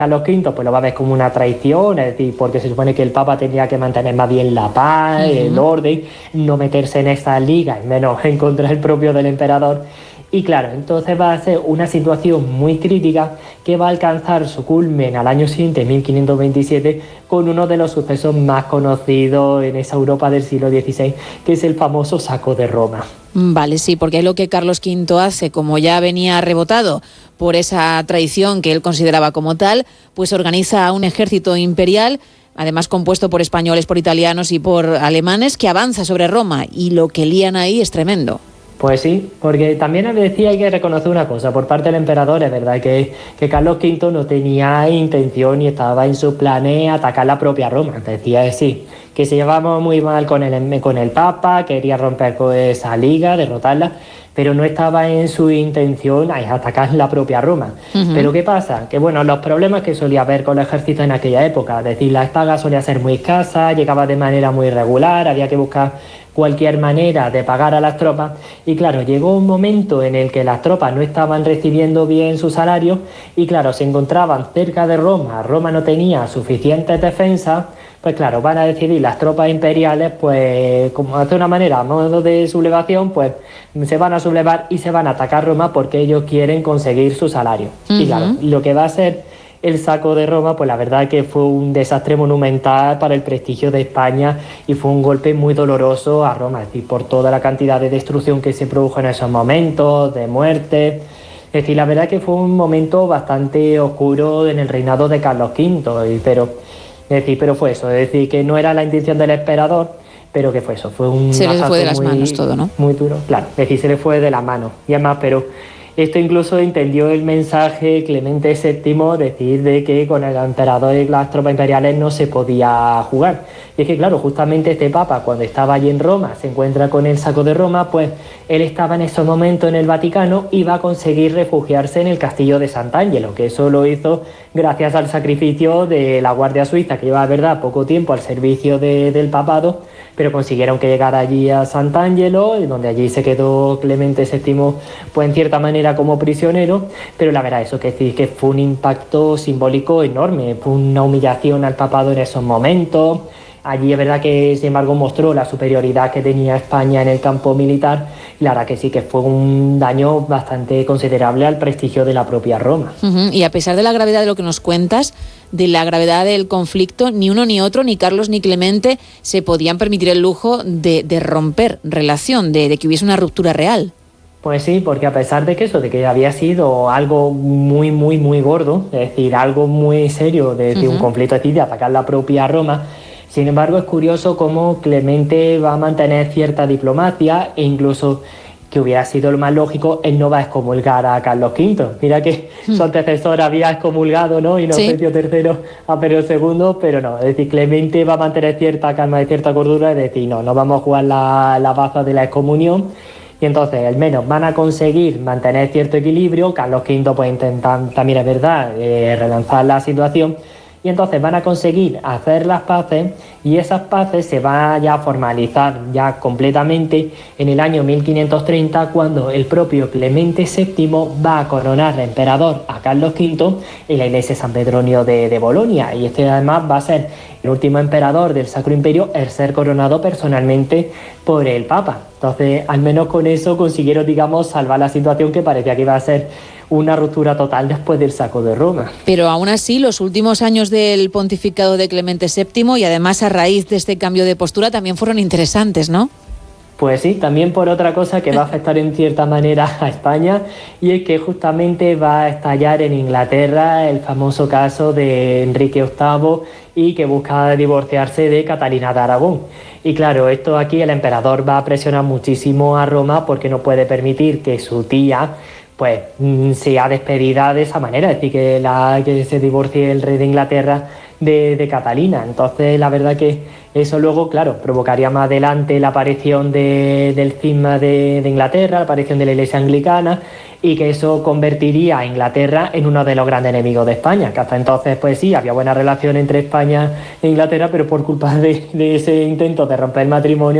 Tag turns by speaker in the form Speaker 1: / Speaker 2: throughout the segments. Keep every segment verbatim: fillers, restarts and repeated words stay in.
Speaker 1: Carlos quinto pues lo va a ver como una traición, es decir, porque se supone que el Papa tendría que mantener más bien la paz, uh-huh. el orden, no meterse en esta liga, y menos en contra del propio del emperador. Y claro, entonces va a ser una situación muy crítica que va a alcanzar su culmen al año siguiente, mil quinientos veintisiete, con uno de los sucesos más conocidos en esa Europa del siglo dieciséis, que es el famoso saco de Roma.
Speaker 2: Vale, sí, porque es lo que Carlos quinto hace, como ya venía rebotado por esa traición que él consideraba como tal, pues organiza un ejército imperial, además compuesto por españoles, por italianos y por alemanes, que avanza sobre Roma, y lo que lían ahí es tremendo.
Speaker 1: Pues sí, porque también les decía, hay que reconocer una cosa, por parte del emperador, es verdad que, que Carlos quinto no tenía intención ni estaba en sus planes atacar la propia Roma. Decía que sí, que se llevaba muy mal con el, con el Papa, quería romper con esa liga, derrotarla, pero no estaba en su intención atacar la propia Roma. Uh-huh. Pero ¿qué pasa? Que bueno, los problemas que solía haber con el ejército en aquella época, es decir, la paga solía ser muy escasa, llegaba de manera muy irregular, había que buscar cualquier manera de pagar a las tropas, y claro, llegó un momento en el que las tropas no estaban recibiendo bien su salario y claro, se encontraban cerca de Roma, Roma no tenía suficientes defensas, pues claro, van a decidir las tropas imperiales, pues como de una manera, a modo de sublevación, pues se van a sublevar y se van a atacar Roma porque ellos quieren conseguir su salario. Uh-huh. Y claro, lo que va a ser el saco de Roma, pues la verdad que fue un desastre monumental para el prestigio de España y fue un golpe muy doloroso a Roma, es decir, por toda la cantidad de destrucción que se produjo en esos momentos, de muerte. Es decir, la verdad que fue un momento bastante oscuro en el reinado de Carlos quinto, y, pero, es decir, pero fue eso, es decir, que no era la intención del emperador, pero que fue eso, fue un
Speaker 2: se le fue de las muy, manos todo, ¿no?
Speaker 1: Muy duro, claro, es decir, se le fue de las manos, y además, pero esto incluso entendió el mensaje Clemente séptimo, decir de que con el emperador y las tropas imperiales no se podía jugar. Y es que claro, justamente este Papa, cuando estaba allí en Roma, se encuentra con el saco de Roma, pues él estaba en ese momento en el Vaticano y va a conseguir refugiarse en el castillo de Sant'Angelo, que eso lo hizo gracias al sacrificio de la Guardia Suiza, que lleva, verdad, poco tiempo al servicio de, del papado, pero consiguieron que llegara allí a Sant'Angelo, donde allí se quedó Clemente séptimo, pues en cierta manera como prisionero, pero la verdad eso que decir que fue un impacto simbólico enorme, fue una humillación al papado en esos momentos. Allí es verdad que sin embargo mostró la superioridad que tenía España en el campo militar, y la verdad que sí que fue un daño bastante considerable al prestigio de la propia Roma.
Speaker 2: Uh-huh. Y a pesar de la gravedad de lo que nos cuentas, de la gravedad del conflicto, ni uno ni otro, ni Carlos ni Clemente, se podían permitir el lujo de, de romper relación, de, de que hubiese una ruptura real.
Speaker 1: Pues sí, porque a pesar de que eso, de que había sido algo muy, muy, muy gordo, es decir, algo muy serio, de, de uh-huh. un conflicto así, de atacar la propia Roma, sin embargo es curioso cómo Clemente va a mantener cierta diplomacia e incluso que hubiera sido lo más lógico, él no va a excomulgar a Carlos quinto. Mira que mm. su antecesor había excomulgado, ¿no? Inocencio ¿Sí? tercero a Pedro segundo, pero no. Es decir, Clemente va a mantener cierta calma y cierta cordura, es decir, no, no vamos a jugar la, la baza de la excomunión. Y entonces, al menos, van a conseguir mantener cierto equilibrio. Carlos quinto pues intentar, también es verdad, eh, relanzar la situación. Y entonces van a conseguir hacer las paces, y esas paces se van ya a formalizar ya completamente en el año mil quinientos treinta, cuando el propio Clemente séptimo va a coronar de emperador a Carlos quinto en la iglesia de San Petronio de, de Bolonia. Y este además va a ser el último emperador del Sacro Imperio el ser coronado personalmente por el Papa. Entonces, al menos con eso consiguieron, digamos, salvar la situación que parecía que iba a ser una ruptura total después del saco de Roma.
Speaker 2: Pero aún así, los últimos años del pontificado de Clemente séptimo, y además a raíz de este cambio de postura, también fueron interesantes, ¿no?
Speaker 1: Pues sí, también por otra cosa que va a afectar en cierta manera a España, y es que justamente va a estallar en Inglaterra el famoso caso de Enrique octavo y que busca divorciarse de Catalina de Aragón. Y claro, esto aquí el emperador va a presionar muchísimo a Roma porque no puede permitir que su tía pues sea despedida de esa manera, es decir, que, la, que se divorcie el rey de Inglaterra de, de Catalina. Entonces, la verdad que eso luego, claro, provocaría más adelante la aparición de, del cisma de, de Inglaterra, la aparición de la Iglesia anglicana, y que eso convertiría a Inglaterra en uno de los grandes enemigos de España, que hasta entonces, pues sí, había buena relación entre España e Inglaterra, pero por culpa de, de ese intento de romper el matrimonio,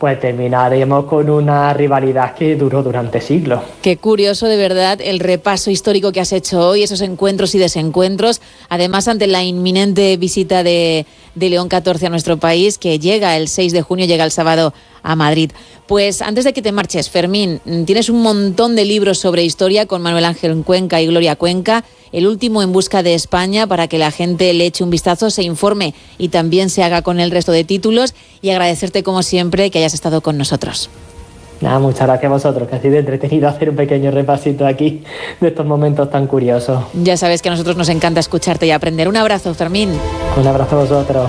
Speaker 1: pues terminaremos con una rivalidad que duró durante siglos.
Speaker 2: Qué curioso, de verdad, el repaso histórico que has hecho hoy, esos encuentros y desencuentros, además ante la inminente visita de, de León catorce a nuestro país, que llega el seis de junio, llega el sábado a Madrid. Pues antes de que te marches, Fermín, tienes un montón de libros sobre historia con Manuel Ángel Cuenca y Gloria Cuenca, el último En busca de España, para que la gente le eche un vistazo, se informe y también se haga con el resto de títulos, y agradecerte como siempre que hayas estado con nosotros.
Speaker 1: Nada, muchas gracias a vosotros, que ha sido entretenido hacer un pequeño repasito aquí de estos momentos tan curiosos.
Speaker 2: Ya sabes que a nosotros nos encanta escucharte y aprender. Un abrazo, Fermín.
Speaker 1: Un abrazo a vosotros.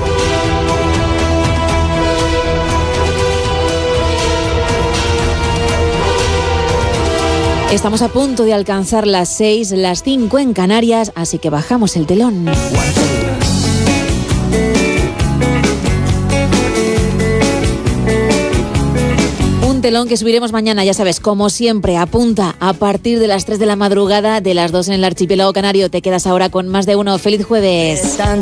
Speaker 2: Estamos a punto de alcanzar las seis, las cinco en Canarias, así que bajamos el telón. Un telón que subiremos mañana, ya sabes, como siempre, apunta a partir de las tres de la madrugada, de las dos en el archipiélago canario. Te quedas ahora con Más de Uno. ¡Feliz jueves!